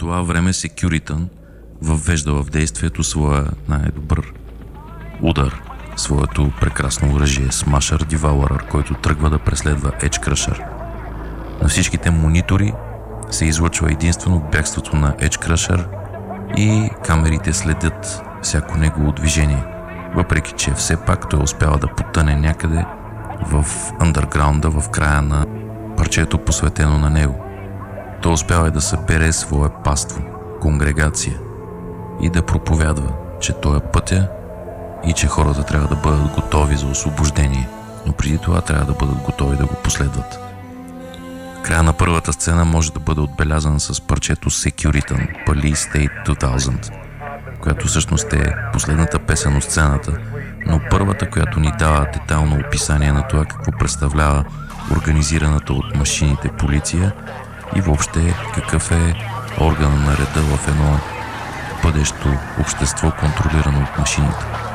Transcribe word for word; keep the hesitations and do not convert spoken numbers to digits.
това време Securitan въвежда в действието своя най-добър удар, своето прекрасно оръжие Smasher Devourer, който тръгва да преследва Edge Crusher. На всичките монитори се излъчва единствено бягството на Edge Crusher и камерите следят всяко негово движение, въпреки че все пак той успява да потъне някъде в андерграунда в края на парчето, посветено на него. Той успява да събере свое паство, конгрегация и да проповядва, че той е пътя и че хората трябва да бъдат готови за освобождение, но преди това трябва да бъдат готови да го последват. Края на първата сцена може да бъде отбелязан с парчето Securitan, Police State две хиляди, която всъщност е последната песен от сцената, но първата, която ни дава детайлно описание на това какво представлява организираната от машините полиция и въобще какъв е органът на реда в едно бъдещо общество, контролирано от машините.